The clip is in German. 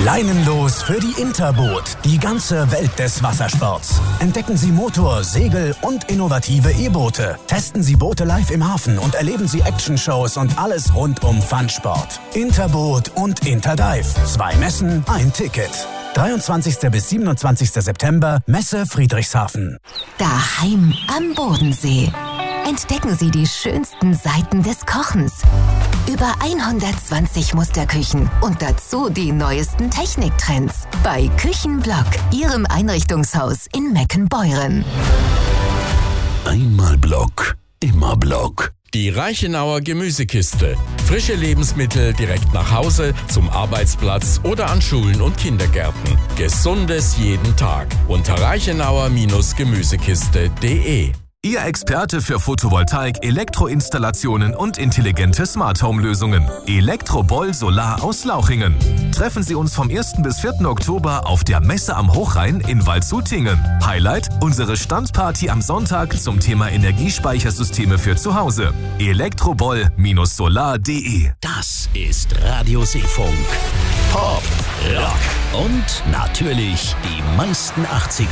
Leinenlos für die Interboot, die ganze Welt des Wassersports. Entdecken Sie Motor-, Segel- und innovative E-Boote. Testen Sie Boote live im Hafen und erleben Sie Action-Shows und alles rund um Funsport. Interboot und Interdive. 2 Messen, ein Ticket. 23. bis 27. September, Messe Friedrichshafen. Daheim am Bodensee. Entdecken Sie die schönsten Seiten des Kochens. Über 120 Musterküchen und dazu die neuesten Techniktrends. Bei Küchenblock, Ihrem Einrichtungshaus in Meckenbeuren. Einmal Block, immer Block. Die Reichenauer Gemüsekiste. Frische Lebensmittel direkt nach Hause, zum Arbeitsplatz oder an Schulen und Kindergärten. Gesundes jeden Tag. Unter reichenauer-gemüsekiste.de. Ihr Experte für Photovoltaik, Elektroinstallationen und intelligente Smart-Home-Lösungen. Elektroboll Solar aus Lauchingen. Treffen Sie uns vom 1. bis 4. Oktober auf der Messe am Hochrhein in Waldshutingen. Highlight: unsere Standparty am Sonntag zum Thema Energiespeichersysteme für zu Hause. Elektroboll-solar.de. Das ist Radio Seefunk. Pop, Rock und natürlich die meisten 80er.